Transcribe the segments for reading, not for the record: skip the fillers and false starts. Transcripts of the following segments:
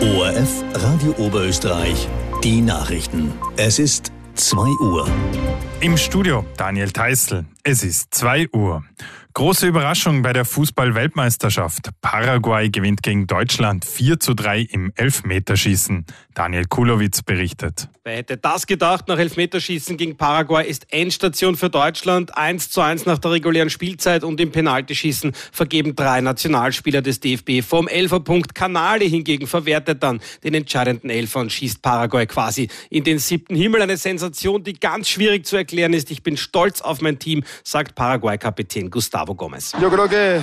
ORF Radio Oberösterreich, die Nachrichten. Es ist 2 Uhr. Im Studio Daniel Theißl. Es ist 2 Uhr. Große Überraschung bei der Fußball-Weltmeisterschaft. Paraguay gewinnt gegen Deutschland 4:3 im Elfmeterschießen. Daniel Kulowitz berichtet. Wer hätte das gedacht? Nach Elfmeterschießen gegen Paraguay ist Endstation für Deutschland. 1:1 nach der regulären Spielzeit und im Penaltyschießen vergeben 3 Nationalspieler des DFB vom Elferpunkt. Canale hingegen verwertet dann den entscheidenden Elfer und schießt Paraguay quasi in den 7. Himmel. Eine Sensation, die ganz schwierig zu erklären ist. Ich bin stolz auf mein Team, sagt Paraguay-Kapitän Gustavo Gómez. Yo creo que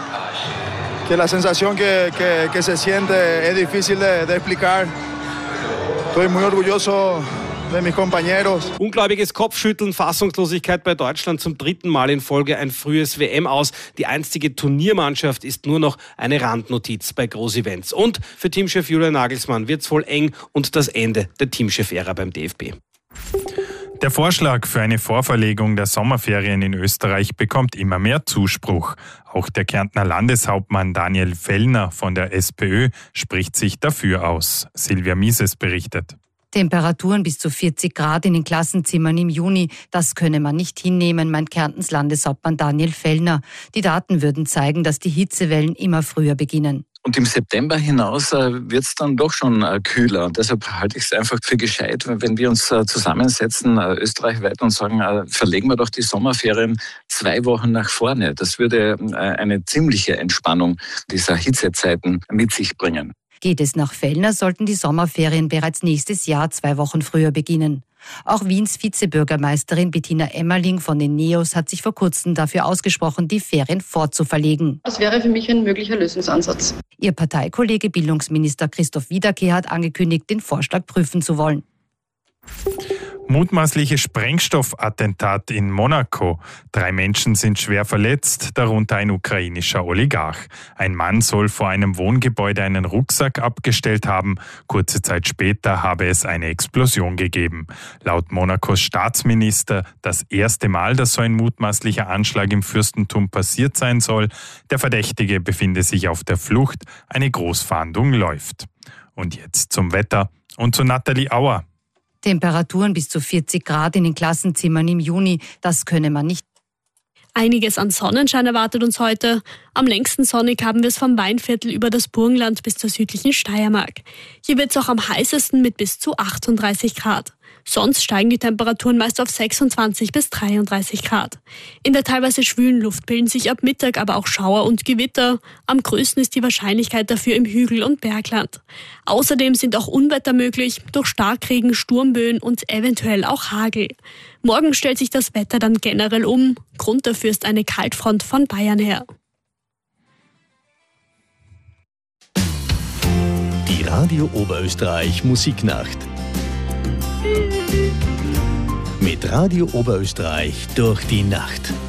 la sensación que se siente es difícil de explicar. Estoy muy orgulloso de mis compañeros. Ungläubiges Kopfschütteln, Fassungslosigkeit bei Deutschland zum 3. Mal in Folge ein frühes WM-Aus. Die einstige Turniermannschaft ist nur noch eine Randnotiz bei Großevents. Und für Teamchef Julian Nagelsmann wird's wohl eng und das Ende der Teamchef-Ära beim DFB. Der Vorschlag für eine Vorverlegung der Sommerferien in Österreich bekommt immer mehr Zuspruch. Auch der Kärntner Landeshauptmann Daniel Fellner von der SPÖ spricht sich dafür aus. Silvia Mises berichtet. Temperaturen bis zu 40 Grad in den Klassenzimmern im Juni, das könne man nicht hinnehmen, meint Kärntens Landeshauptmann Daniel Fellner. Die Daten würden zeigen, dass die Hitzewellen immer früher beginnen. Und im September hinaus wird es dann doch schon kühler. Und deshalb halte ich es einfach für gescheit, wenn wir uns zusammensetzen, österreichweit, und sagen, verlegen wir doch die Sommerferien 2 Wochen nach vorne. Das würde eine ziemliche Entspannung dieser Hitzezeiten mit sich bringen. Geht es nach Fellner, sollten die Sommerferien bereits nächstes Jahr 2 Wochen früher beginnen. Auch Wiens Vizebürgermeisterin Bettina Emmerling von den NEOS hat sich vor kurzem dafür ausgesprochen, die Ferien fortzuverlegen. Das wäre für mich ein möglicher Lösungsansatz. Ihr Parteikollege Bildungsminister Christoph Wiederkehr hat angekündigt, den Vorschlag prüfen zu wollen. Mutmaßliches Sprengstoffattentat in Monaco. 3 Menschen sind schwer verletzt, darunter ein ukrainischer Oligarch. Ein Mann soll vor einem Wohngebäude einen Rucksack abgestellt haben. Kurze Zeit später habe es eine Explosion gegeben. Laut Monacos Staatsminister das erste Mal, dass so ein mutmaßlicher Anschlag im Fürstentum passiert sein soll. Der Verdächtige befinde sich auf der Flucht. Eine Großfahndung läuft. Und jetzt zum Wetter und zu Nathalie Auer. Temperaturen bis zu 40 Grad in den Klassenzimmern im Juni, das könne man nicht. Einiges an Sonnenschein erwartet uns heute. Am längsten sonnig haben wir es vom Weinviertel über das Burgenland bis zur südlichen Steiermark. Hier wird es auch am heißesten mit bis zu 38 Grad. Sonst steigen die Temperaturen meist auf 26 bis 33 Grad. In der teilweise schwülen Luft bilden sich ab Mittag aber auch Schauer und Gewitter. Am größten ist die Wahrscheinlichkeit dafür im Hügel- und Bergland. Außerdem sind auch Unwetter möglich, durch Starkregen, Sturmböen und eventuell auch Hagel. Morgen stellt sich das Wetter dann generell um. Grund dafür ist eine Kaltfront von Bayern her. Die Radio Oberösterreich Musiknacht. Mit Radio Oberösterreich durch die Nacht.